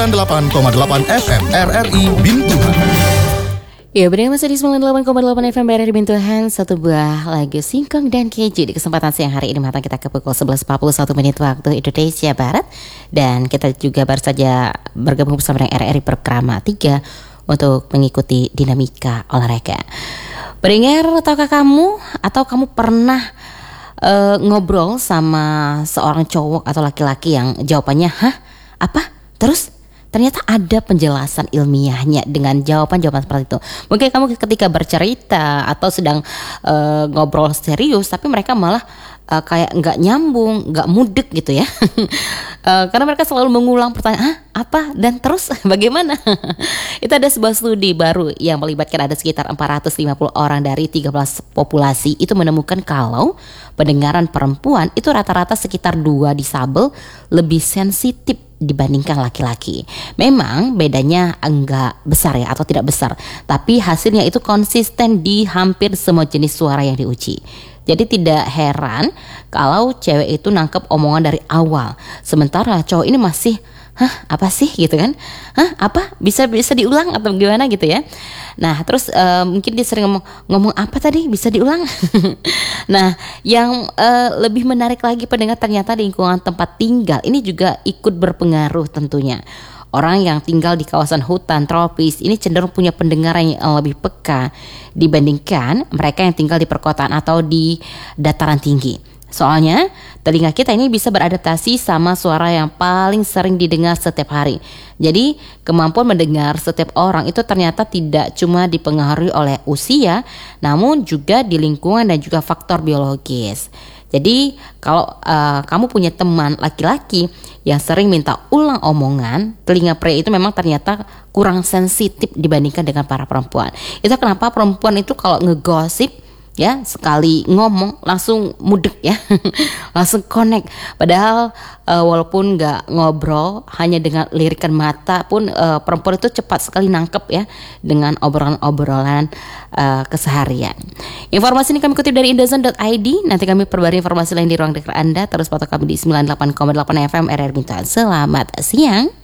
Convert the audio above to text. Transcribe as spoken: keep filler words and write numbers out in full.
sembilan puluh delapan koma delapan F M R R I Bintuhan. Ya, benar masih di sembilan puluh delapan koma delapan F M R R I Bintuhan. Satu buah lagu Singkong dan Keju di kesempatan siang hari ini matang kita ke pukul sebelas empat puluh satu menit waktu Indonesia Barat. Dan kita juga baru saja bergabung bersama dengan R R I Perkrama tiga untuk mengikuti dinamika olahraga. Pendengar, tahukah kamu atau kamu pernah uh, ngobrol sama seorang cowok atau laki-laki yang jawabannya hah? Apa? Terus? Ternyata ada penjelasan ilmiahnya dengan jawaban-jawaban seperti itu. Mungkin kamu ketika bercerita atau sedang uh, ngobrol serius, tapi mereka malah uh, kayak nggak nyambung, nggak mudek gitu ya. uh, karena mereka selalu mengulang pertanyaan, ah apa dan terus bagaimana? Itu ada sebuah studi baru yang melibatkan ada sekitar empat ratus lima puluh orang dari tiga belas populasi. Itu menemukan kalau pendengaran perempuan itu rata-rata sekitar dua desibel lebih sensitif dibandingkan laki-laki. Memang bedanya enggak besar ya atau tidak besar, tapi hasilnya itu konsisten di hampir semua jenis suara yang diuji. Jadi tidak heran kalau cewek itu nangkep omongan dari awal, sementara cowok ini masih hah apa sih gitu kan? Hah apa bisa bisa diulang atau gimana gitu ya? Nah terus uh, mungkin dia sering ngomong ngomong apa tadi bisa diulang? Nah yang uh, lebih menarik lagi pendengar, ternyata di lingkungan tempat tinggal ini juga ikut berpengaruh tentunya. Orang yang tinggal di kawasan hutan tropis ini cenderung punya pendengaran yang lebih peka dibandingkan mereka yang tinggal di perkotaan atau di dataran tinggi. Soalnya telinga kita ini bisa beradaptasi sama suara yang paling sering didengar setiap hari. Jadi kemampuan mendengar setiap orang itu ternyata tidak cuma dipengaruhi oleh usia, namun juga di lingkungan dan juga faktor biologis. Jadi kalau uh, kamu punya teman laki-laki yang sering minta ulang omongan, telinga pria itu memang ternyata kurang sensitif dibandingkan dengan para perempuan. Itu kenapa perempuan itu kalau ngegosip ya sekali ngomong langsung mudek ya, langsung connect. Padahal uh, walaupun nggak ngobrol, hanya dengan lirikan mata pun uh, perempuan itu cepat sekali nangkep ya dengan obrolan-obrolan uh, keseharian. Informasi ini kami kutip dari indozone dot I D. Nanti kami perbarui informasi lain di ruang dengar Anda. Terus pantau kami di sembilan puluh delapan koma delapan F M R R I Bintuhan. Selamat siang.